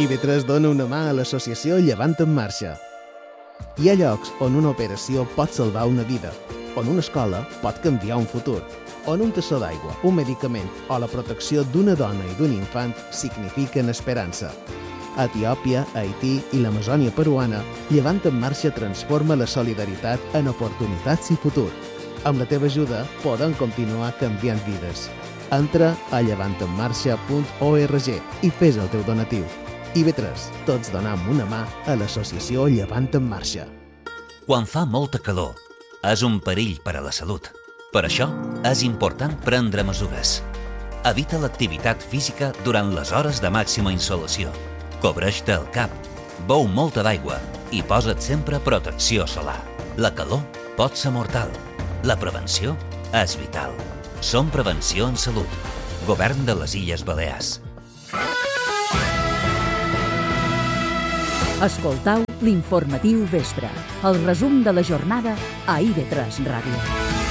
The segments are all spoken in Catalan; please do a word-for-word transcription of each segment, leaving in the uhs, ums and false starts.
I B tres dona una mà a l'associació Llevant en Marxa. Hi ha llocs on una operació pot salvar una vida, on una escola pot canviar un futur, on un tassó d'aigua, un medicament o la protecció d'una dona i d'un infant signifiquen esperança. A Etiòpia, Haití i l'Amazònia peruana, Llevant en Marxa transforma la solidaritat en oportunitats i futur. Amb la teva ajuda podem continuar canviant vides. Entra a llevant en marxa punt org i fes el teu donatiu. I B tres, tots donem una mà a l'associació Llevant en Marxa. Quan fa molta calor, és un perill per a la salut. Per això, és important prendre mesures. Evita l'activitat física durant les hores de màxima insolació. Cobreix-te el cap, beu molta d'aigua i posa't sempre protecció solar. La calor pot ser mortal. La prevenció és vital. Som Prevenció en Salut. Govern de les Illes Balears. Escoltau l'informatiu vespre, el resum de la jornada a I B tres Ràdio.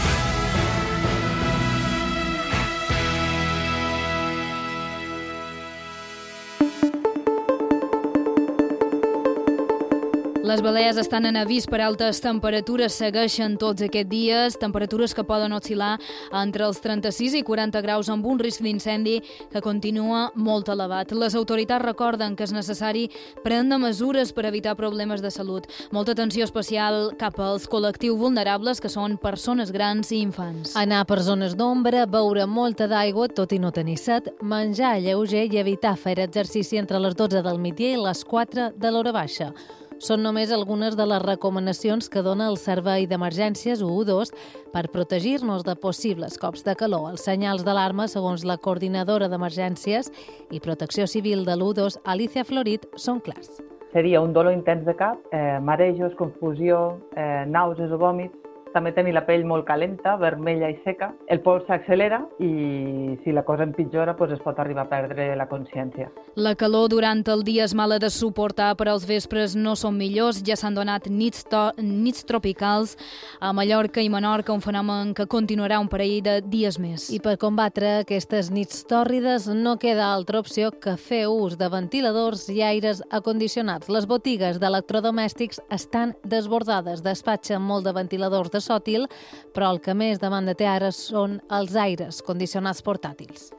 Les Balears estan en avís per altes temperatures, segueixen tots aquests dies, temperatures que poden oscil·lar entre els trenta-sis i quaranta graus amb un risc d'incendi que continua molt elevat. Les autoritats recorden que és necessari prendre mesures per evitar problemes de salut. Molta atenció especial cap als col·lectius vulnerables, que són persones grans i infants. Anar per zones d'ombra, beure molta d'aigua, tot i no tenir set, menjar lleuger i evitar fer exercici entre les dotze del migdia i les quatre de l'hora baixa. Són només algunes de les recomanacions que dona el Servei d'Emergències u dos per protegir-nos de possibles cops de calor. Els senyals d'alarma, segons la coordinadora d'Emergències i Protecció Civil de l'u dos, Alicia Florit, són clars. Seria un dolor intens de cap, eh, marejos, confusió, eh, nàusees o vòmits. També tenir la pell molt calenta, vermella i seca. El pols s'accelera i si la cosa empitjora doncs es pot arribar a perdre la consciència. La calor durant el dia és mala de suportar, però els vespres no són millors. Ja s'han donat nits, to nits tropicals a Mallorca i Menorca, un fenomen que continuarà un parell de dies més. I per combatre aquestes nits tòrrides no queda altra opció que fer ús de ventiladors i aires acondicionats. Les botigues d'electrodomèstics estan desbordades, despatxen molt de ventiladors de sòtil, però el que més demanda té ara són els aires condicionats portàtils.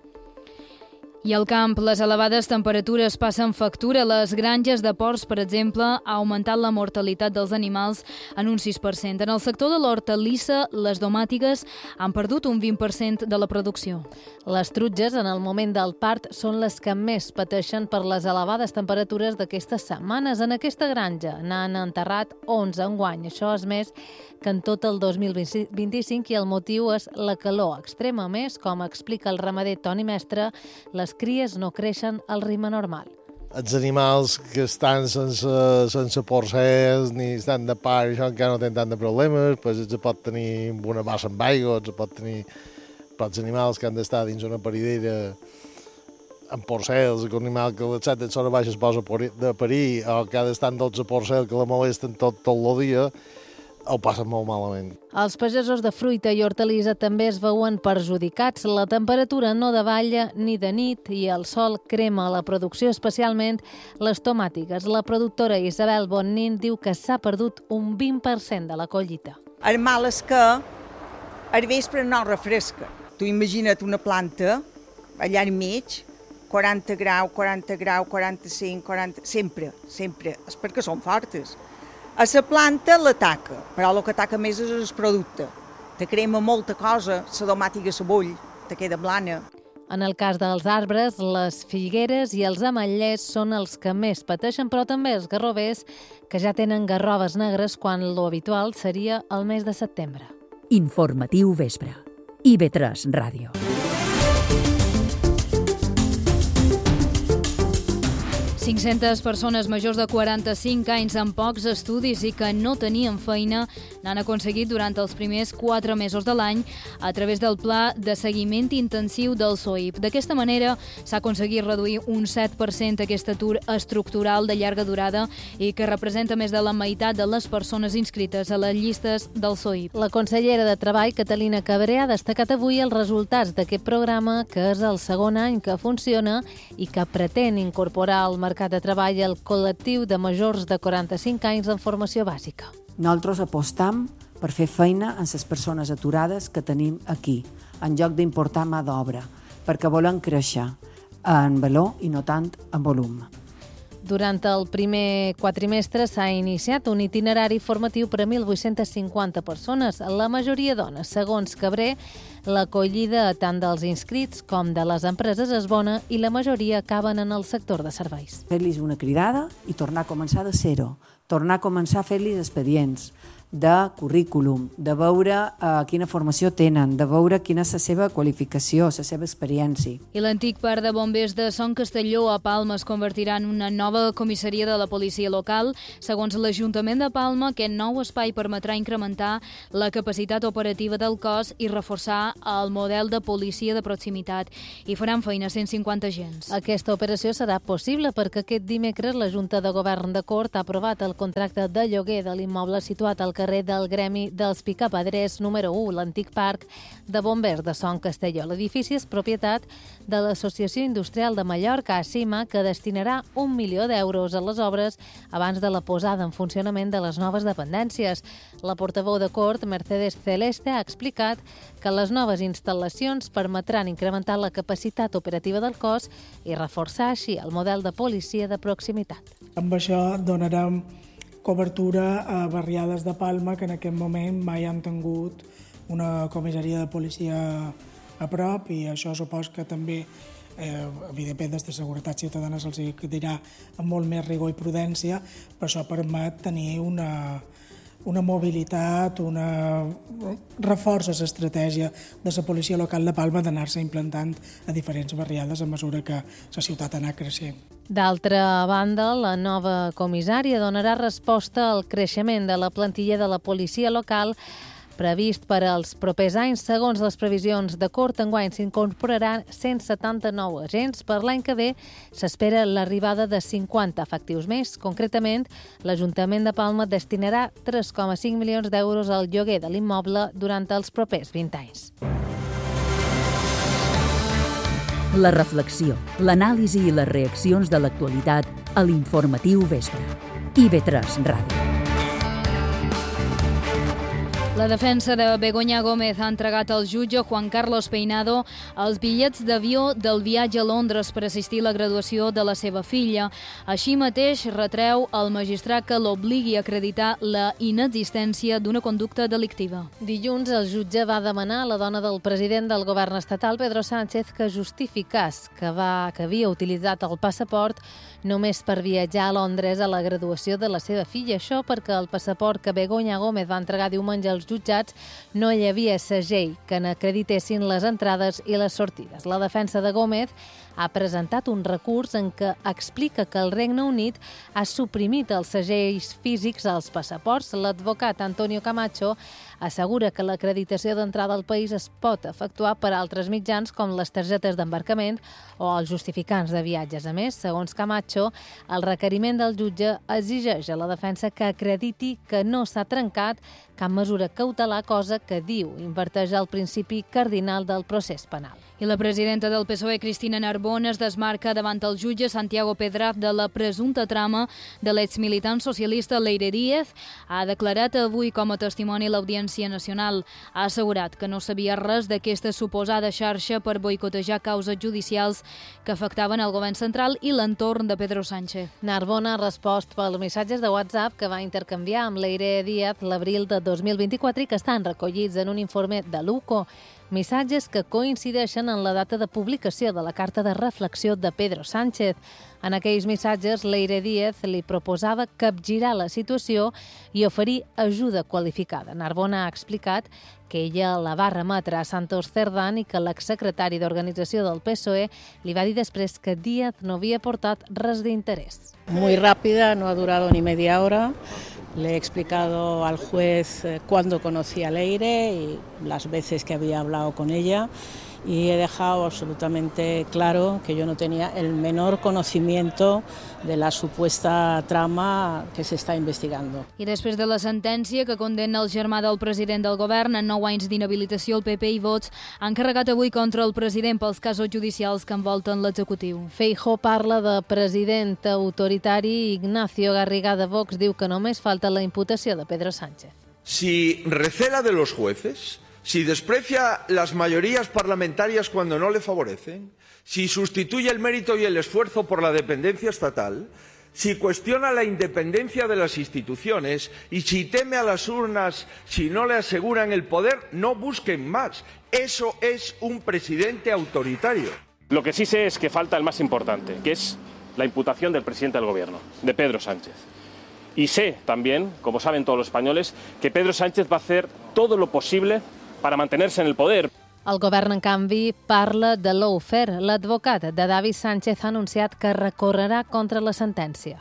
I al camp, les elevades temperatures passen factura. Les granges de porcs, per exemple, ha augmentat la mortalitat dels animals en un sis per cent. En el sector de l'hortalissa, les domàtiques han perdut un vint per cent de la producció. Les trutges, en el moment del part, són les que més pateixen per les elevades temperatures d'aquestes setmanes. En aquesta granja n'han enterrat onze enguany. Això és més que en tot el dos mil vint-i-cinc i el motiu és la calor extrema. Més, com explica el ramader Toni Mestre, les cries no creixen al ritme normal. Els animals que estan sense, sense porcers ni estan de part, això encara no tenen tant de problemes, doncs es pot tenir una bassa amb aigua, es pot tenir però els animals que han d'estar dins una paridera amb porcels, un animal que a les set d'hora baixa es posa de parir o que ha d'estar amb dotze porcels que la molesten tot, tot el dia, ho passen molt malament. Els pagesos de fruita i hortalissa també es veuen perjudicats. La temperatura no davalla ni de nit i el sol crema la producció, especialment les tomàtiques. La productora Isabel Bonnin diu que s'ha perdut un vint per cent de la collita. El mal és que al vespre no refresca. Tu imagina't una planta allà enmig, quaranta graus, quaranta graus, quaranta-cinc, quaranta... Sempre, sempre. És perquè són fortes. A la planta l'ataca, però el que ataca més és el producte. Te crema molta cosa, la domàtica se bull, te queda blana. En el cas dels arbres, les figueres i els ametllers són els que més pateixen, però també els garrovers, que ja tenen garroves negres quan lo habitual seria el mes de setembre. Informatiu vespre. I B tres Ràdio. cinc-centes persones majors de quaranta-cinc anys amb pocs estudis i que no tenien feina n'han aconseguit durant els primers quatre mesos de l'any a través del Pla de Seguiment Intensiu del S O I P. D'aquesta manera s'ha aconseguit reduir un set per cent aquest atur estructural de llarga durada i que representa més de la meitat de les persones inscrites a les llistes del S O I P. La consellera de Treball, Catalina Cabré, ha destacat avui els resultats d'aquest programa, que és el segon any que funciona i que pretén incorporar al mercat mercat de treball el col·lectiu de majors de quaranta-cinc anys en formació bàsica. Nosaltres apostam per fer feina amb les persones aturades que tenim aquí, en lloc d'importar mà d'obra, perquè volem créixer en valor i no tant en volum. Durant el primer quatrimestre s'ha iniciat un itinerari formatiu per a mil vuit-cents cinquanta persones, la majoria dones. Segons Cabré, l'acollida tant dels inscrits com de les empreses és bona i la majoria acaben en el sector de serveis. Fer-los una cridada i tornar a començar de zero, tornar a començar a fer-los expedients de currículum, de veure uh, quina formació tenen, de veure quina és la seva qualificació, la seva experiència. I l'antic parc de bombers de Son Castelló a Palma es convertirà en una nova comissaria de la policia local. Segons l'Ajuntament de Palma, aquest nou espai permetrà incrementar la capacitat operativa del cos i reforçar el model de policia de proximitat. I faran feina cent cinquanta agents. Aquesta operació serà possible perquè aquest dimecres la Junta de Govern de Cort ha aprovat el contracte de lloguer de l'immoble situat al carrer del Gremi dels Picapadrers número u, l'antic parc de bombers de Son Castelló. L'edifici és propietat de l'Associació Industrial de Mallorca, ACIMA, que destinarà un milió d'euros a les obres abans de la posada en funcionament de les noves dependències. La portaveu de Cort, Mercedes Celeste, ha explicat que les noves instal·lacions permetran incrementar la capacitat operativa del cos i reforçar així el model de policia de proximitat. Amb això donarem cobertura a barriades de Palma que en aquest moment mai han tingut una comissaria de policia a prop i això supos que també, eh, evidentment, des de seguretat ciutadana se'ls dirà amb molt més rigor i prudència, però això permet tenir una, una mobilitat, una reforça l'estratègia de la policia local de Palma d'anar-se implantant a diferents barriades a mesura que la ciutat ha anat creixent. D'altra banda, la nova comissària donarà resposta al creixement de la plantilla de la policia local previst per als propers anys. Segons les previsions de Cort, enguany s'incorporaran cent setanta-nou agents. Per l'any que ve s'espera l'arribada de cinquanta efectius més. Concretament, l'Ajuntament de Palma destinarà tres coma cinc milions d'euros al lloguer de l'immoble durant els propers vint anys. La reflexió, l'anàlisi i les reaccions de l'actualitat a l'Informatiu Vespre. I ve tres Ràdio. La defensa de Begoña Gómez ha entregat al jutge Juan Carlos Peinado els bitllets d'avió del viatge a Londres per assistir a la graduació de la seva filla. Així mateix, retreu al magistrat que l'obligui a acreditar la inexistència d'una conducta delictiva. Dilluns, el jutge va demanar a la dona del president del govern estatal, Pedro Sánchez, que justificàs que, va, que havia utilitzat el passaport només per viatjar a Londres a la graduació de la seva filla. Això perquè el passaport que Begoña Gómez va entregar diumenge als jutjats no hi havia segell que n'acreditessin les entrades i les sortides. La defensa de Gómez ha presentat un recurs en què explica que el Regne Unit ha suprimit els segells físics als passaports. L'advocat Antonio Camacho assegura que l'acreditació d'entrada al país es pot efectuar per altres mitjans com les targetes d'embarcament o els justificants de viatges. A més, segons Camacho, el requeriment del jutge exigeix a la defensa que acrediti que no s'ha trencat cap mesura cautelar, cosa que diu inverteix el principi cardinal del procés penal. I la presidenta del P S O E, Cristina Narbona, es desmarca davant el jutge Santiago Pedraz de la presumpta trama de l'exmilitant socialista Leire Díez. Ha declarat avui com a testimoni a l'Audiència Nacional. Ha assegurat que no sabia res d'aquesta suposada xarxa per boicotejar causes judicials que afectaven el govern central i l'entorn de Pedro Sánchez. Narbona ha respost pels missatges de WhatsApp que va intercanviar amb Leire Díez l'abril de dos mil vint-i-quatre i que estan recollits en un informe de l'U C O. Missatges que coincideixen en la data de publicació de la carta de reflexió de Pedro Sánchez. En aquells missatges, Leire Díez li proposava capgirar la situació i oferir ajuda qualificada. Narbona ha explicat que ella la va remetre a Santos Cerdán i que l'exsecretari d'organització del P S O E li va dir després que Díaz no havia portat res d'interès. Muy rápida, no ha durado ni media hora. Le he explicado al juez cuándo conocí a Leire y las veces que había hablado con ella y he dejado absolutamente claro que yo no tenía el menor conocimiento de la supuesta trama que se està investigando. I després de la sentència que condemna el germà del president del govern a nou anys d'inhabilitació, el P P i Vox han carregat avui contra el president pels casos judicials que envolten l'executiu. Feijóo parla de president autoritari. Ignacio Garrigà de Vox diu que només falta la imputació de Pedro Sánchez. Si recela de los jueces, si desprecia las mayorías parlamentarias cuando no le favorecen, si sustituye el mérito y el esfuerzo por la dependencia estatal, si cuestiona la independencia de las instituciones y si teme a las urnas si no le aseguran el poder, no busquen más. Eso es un presidente autoritario. Lo que sí sé es que falta el más importante, que es la imputación del presidente del Gobierno, de Pedro Sánchez. Y sé también, como saben todos los españoles, que Pedro Sánchez va a hacer todo lo posible para mantenerse en el poder. El govern, en canvi, parla de lawfare. L'advocat de David Sánchez ha anunciat que recorrerà contra la sentència.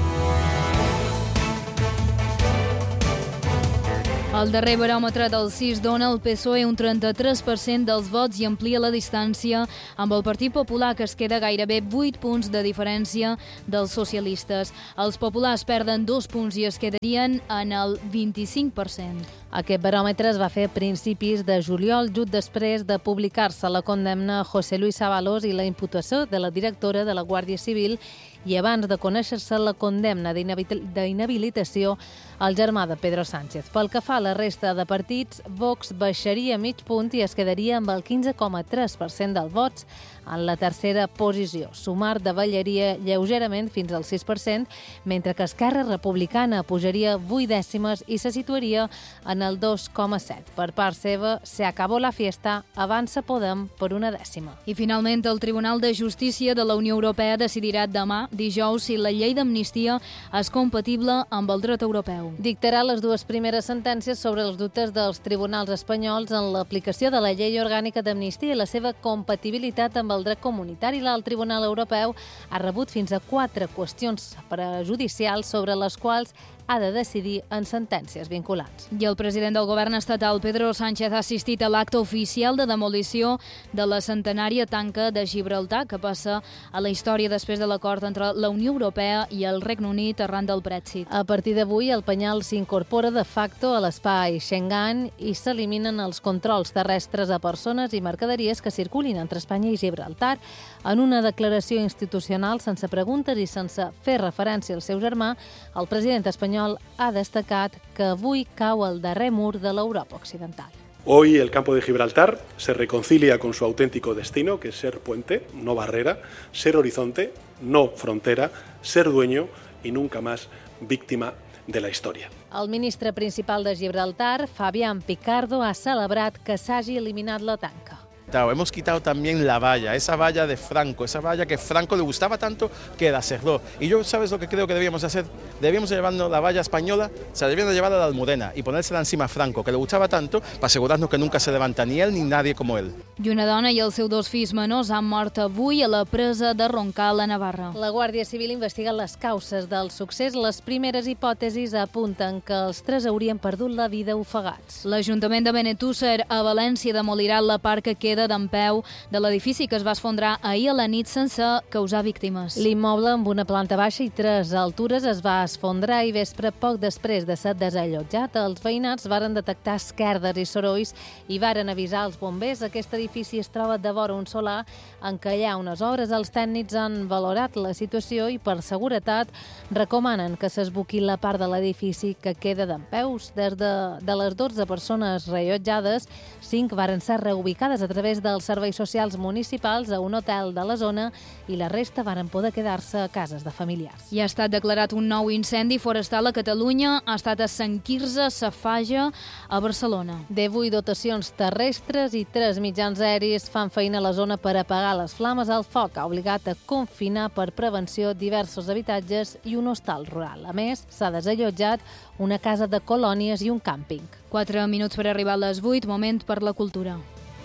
El darrer baròmetre del C I S dona al P S O E un trenta-tres per cent dels vots i amplia la distància amb el Partit Popular, que es queda gairebé vuit punts de diferència dels socialistes. Els populars perden dos punts i es quedarien en el vint-i-cinc per cent. Aquest baròmetre es va fer a principis de juliol, just després de publicar-se la condemna a José Luis Ábalos i la imputació de la directora de la Guàrdia Civil i abans de conèixer-se la condemna d'inhabilitació al germà de Pedro Sánchez. Pel que fa a la resta de partits, Vox baixaria mig punt i es quedaria amb el quinze coma tres per cent dels vots en la tercera posició. Sumar davallaria lleugerament fins al sis per cent, mentre que Esquerra Republicana pujaria vuit dècimes i se situaria en el dos coma set. Per part seva, se acabó la fiesta, avança Podem per una dècima. I finalment, el Tribunal de Justícia de la Unió Europea decidirà demà, dijous, si la llei d'amnistia és compatible amb el dret europeu. Dictarà les dues primeres sentències sobre els dubtes dels tribunals espanyols en l'aplicació de la llei orgànica d'amnistia i la seva compatibilitat amb el dret comunitari. L'Alt Tribunal Europeu ha rebut fins a quatre qüestions prejudicials sobre les quals ha de decidir en sentències vinculants. I el president del govern estatal, Pedro Sánchez, ha assistit a l'acte oficial de demolició de la centenària tanca de Gibraltar, que passa a la història després de l'acord entre la Unió Europea i el Regne Unit arran del Brexit. A partir d'avui, el penyal s'incorpora de facto a l'espai Schengen i s'eliminen els controls terrestres a persones i mercaderies que circulin entre Espanya i Gibraltar. En una declaració institucional, sense preguntes i sense fer referència al seu germà, el president espanyol ha destacat que avui cau el darrer mur de l'Europa occidental. Hoy el campo de Gibraltar se reconcilia con su auténtico destino, que es ser puente, no barrera, ser horizonte, no frontera, ser dueño y nunca más víctima de la historia. El ministre principal de Gibraltar, Fabián Picardo, ha celebrat que s'hagi eliminat la tanca. Hemos quitado también la valla, esa valla de Franco, esa valla que Franco le gustaba tanto que la cerró. Y yo, ¿sabes lo que creo que debíamos hacer? Debíamos llevarnos la valla española, se debían de llevar a la Almudena y ponérsela encima a Franco, que le gustaba tanto, para asegurarnos que nunca se levanta ni él ni nadie como él. I una dona i els seus dos fills menors han mort avui a la presa de Roncal, a Navarra. La Guàrdia Civil investiga les causes del succés. Les primeres hipòtesis apunten que els tres haurien perdut la vida ofegats. L'Ajuntament de Benetússer a València demolirà la part que queda d'empeu de l'edifici que es va esfondrar ahir a la nit sense causar víctimes. L'immoble, amb una planta baixa i tres altures, es va esfondrar i vespre, poc després de ser desallotjat. Els veïnats varen detectar esquerdes i sorolls i varen avisar els bombers. Aquest edifici es troba devora un solar en què hi ha unes obres. Els tècnics han valorat la situació i, per seguretat, recomanen que s'esbuqui la part de l'edifici que queda dempeus. Des de, de les dotze persones reallotjades, cinc varen ser reubicades a través dels serveis socials municipals a un hotel de la zona i la resta varen poder quedar-se a cases de familiars. I ha estat declarat un nou incendi forestal a Catalunya. Ha estat a Sant Quirze, Safaja, a Barcelona. divuit dotacions terrestres i tres mitjans aeris fan feina a la zona per apagar les flames. El foc ha obligat a confinar per prevenció diversos habitatges i un hostal rural. A més, s'ha desallotjat una casa de colònies i un càmping. Quatre minuts per arribar a les vuit, moment per la cultura.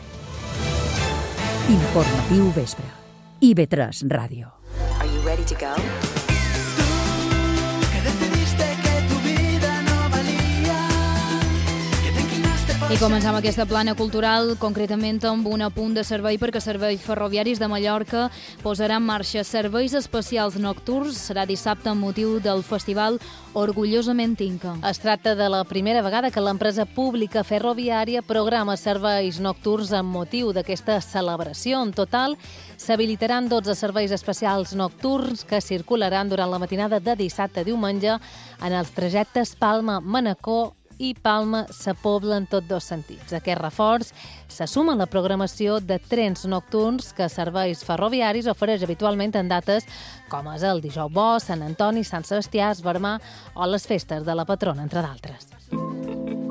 Informatiu vespre. I ve tres Ràdio. Are you ready to go? Que decidiste que tu vida no valía, que te inclinaste por I començam aquesta plana cultural, concretament amb un apunt de servei perquè Serveis Ferroviaris de Mallorca posarà en marxa serveis especials nocturns. Serà dissabte amb motiu del festival Orgullosament Inca. Es tracta de la primera vegada que l'empresa pública ferroviària programa serveis nocturns amb motiu d'aquesta celebració. En total, s'habilitaran dotze serveis especials nocturns que circularan durant la matinada de dissabte a diumenge en els trajectes Palma-Manacor i Palma-Sa Pobla en tots dos sentits. Aquest reforç se suma a la programació de trens nocturns que Serveis Ferroviaris ofereix habitualment en dates com és el Dijous Bo, Sant Antoni, Sant Sebastià, Esbarmar o les festes de la patrona, entre d'altres.